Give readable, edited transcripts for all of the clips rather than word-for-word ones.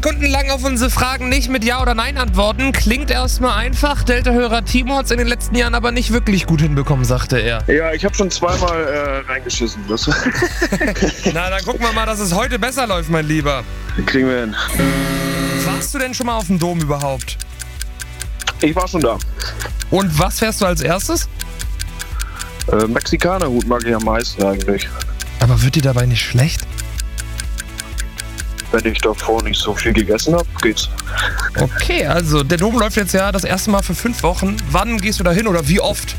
Sekunden lang auf unsere Fragen nicht mit Ja oder Nein antworten. Klingt erstmal einfach. Delta-Hörer Timo hat es in den letzten Jahren aber nicht wirklich gut hinbekommen, sagte er. Ja, ich habe schon zweimal reingeschissen. Na, dann gucken wir mal, dass es heute besser läuft, mein Lieber. Kriegen wir hin. Warst du denn schon mal auf dem Dom überhaupt? Ich war schon da. Und was fährst du als erstes? Mexikanerhut mag ich am meisten eigentlich. Aber wird dir dabei nicht schlecht? Wenn ich davor nicht so viel gegessen habe, geht's. Okay, also der Dom läuft jetzt ja das erste Mal für 5 Wochen. Wann gehst du da hin oder wie oft?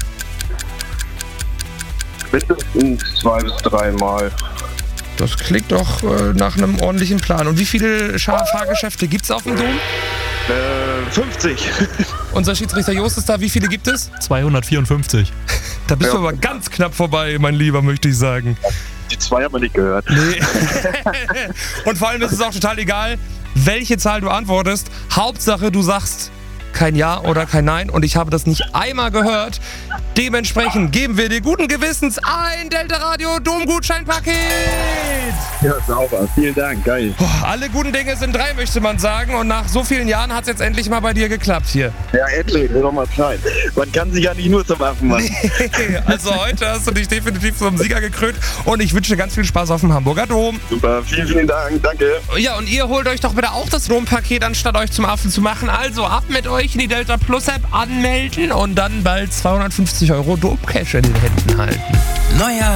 Mindestens 2 bis 3 Mal. Das klingt doch nach einem ordentlichen Plan. Und wie viele Fahrgeschäfte gibt's auf dem Dom? 50. Unser Schiedsrichter Jost ist da. Wie viele gibt es? 254. Da bist du aber ganz knapp vorbei, mein Lieber, möchte ich sagen. Die 2 haben wir nicht gehört. Nee. Und vor allem ist es auch total egal, welche Zahl du antwortest. Hauptsache, du sagst kein Ja oder kein Nein. Und ich habe das nicht einmal gehört. Dementsprechend geben wir dir guten Gewissens ein Delta Radio Domgutscheinpaket. Ja, sauber. Vielen Dank. Geil. Alle guten Dinge sind 3, möchte man sagen. Und nach so vielen Jahren hat es jetzt endlich mal bei dir geklappt hier. Ja, endlich. Will doch mal Zeit. Man kann sich ja nicht nur zum Affen machen. Also heute hast du dich definitiv zum Sieger gekrönt. Und ich wünsche dir ganz viel Spaß auf dem Hamburger Dom. Super. Vielen, vielen Dank. Danke. Ja, und ihr holt euch doch bitte auch das Dompaket, anstatt euch zum Affen zu machen. Also ab mit euch in die Delta Plus App anmelden und dann bald 250 € Domcash in den Händen halten. Neuer